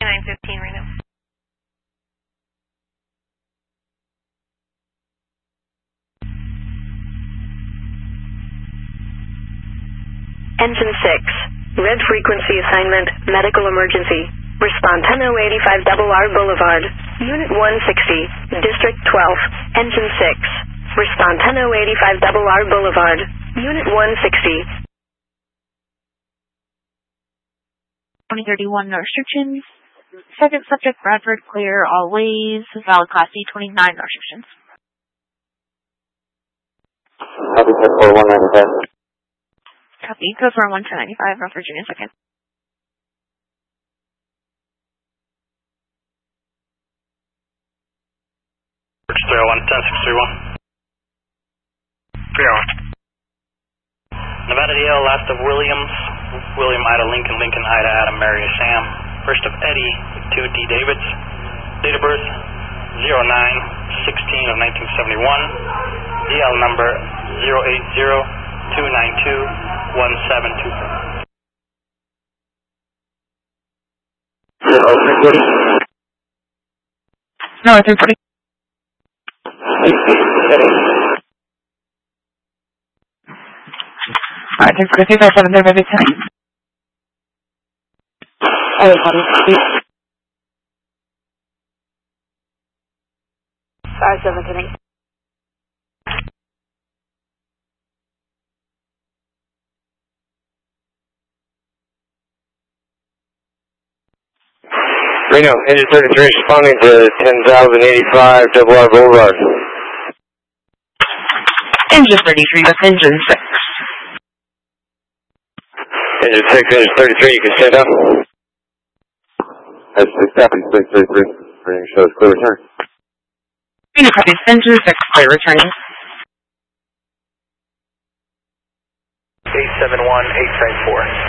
2915 Reno. Engine 6, red frequency assignment, medical emergency. Respond 10085 RR Boulevard, Unit 160, District 12, Engine 6. Respond 10085 RR Boulevard, Unit 160. 2031, no restrictions. Second subject, Bradford, clear all ways. Valid Class C, 29, no restrictions. Copy, code 4195. Copy, code for 1295, North Virginia, second. Bridge 301, 10631. 301. Nevada DL, last of Williams, William Ida Lincoln, Lincoln Ida Adam Mary Sam. First of Eddie, 2D Davids. Date of birth, 09/16 of 1971. DL number 080-292-1724. No, 340. Alright, 343, 57, 10. Alright, 57, 8. Reno, engine 33 responding to 10,085 RR Boulevard. Engine 33, that's engine 6. Engine 6, engine 33, you can stand up. That's 633. Reading shows clear return. Reno copies, engine 6, clear returning. 871894.